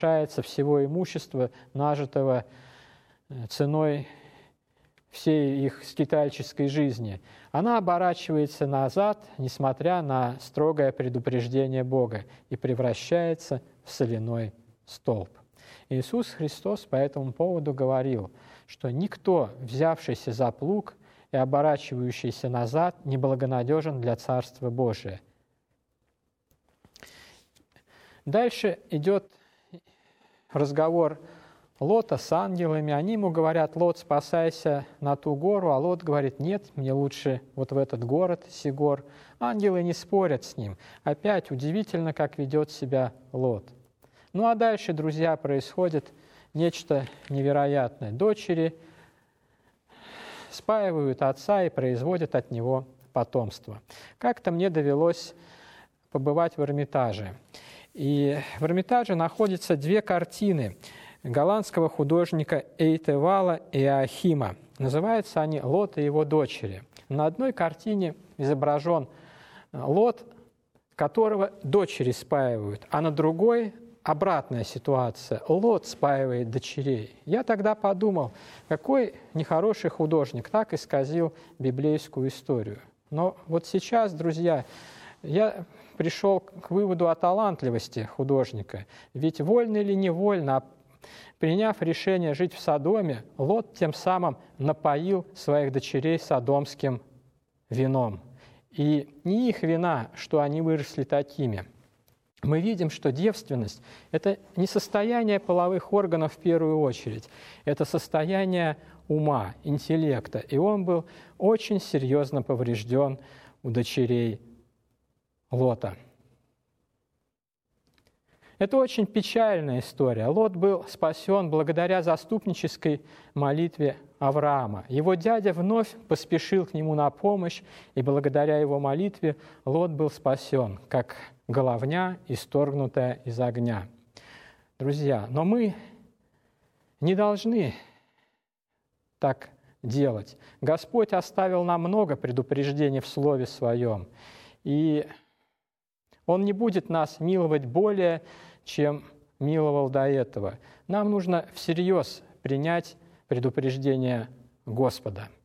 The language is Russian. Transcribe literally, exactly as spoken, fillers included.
лишается всего имущества, нажитого ценой всей их скитальческой жизни. Она оборачивается назад, несмотря на строгое предупреждение Бога, и превращается в соляной столб. Иисус Христос по этому поводу говорил, что никто, взявшийся за плуг и оборачивающийся назад, не благонадежен для Царства Божия. Дальше идет разговор Лота с ангелами. Они ему говорят: Лот, спасайся на ту гору, а Лот говорит: нет, мне лучше вот в этот город Сигор. Ангелы не спорят с ним. Опять удивительно, как ведет себя Лот. Ну а дальше, друзья, происходит нечто невероятное. Дочери спаивают отца и производят от него потомство. Как-то мне довелось побывать в Эрмитаже. И в Эрмитаже находятся две картины голландского художника Эйтевала и Иоахима. Называются они «Лот и его дочери». На одной картине изображен Лот, которого дочери спаивают, а на другой обратная ситуация. Лот спаивает дочерей. Я тогда подумал, какой нехороший художник так исказил библейскую историю. Но вот сейчас, друзья, я пришел к выводу о талантливости художника. Ведь вольно или невольно, приняв решение жить в Содоме, Лот тем самым напоил своих дочерей содомским вином. И не их вина, что они выросли такими. Мы видим, что девственность – это не состояние половых органов в первую очередь, это состояние ума, интеллекта. И он был очень серьезно поврежден у дочерей Лота. Это очень печальная история. Лот был спасен благодаря заступнической молитве Авраама. Его дядя вновь поспешил к нему на помощь, и благодаря его молитве Лот был спасен, как головня, исторгнутая из огня. Друзья, но мы не должны так делать. Господь оставил нам много предупреждений в Слове Своем, и Он не будет нас миловать более, чем миловал до этого. Нам нужно всерьез принять предупреждение Господа.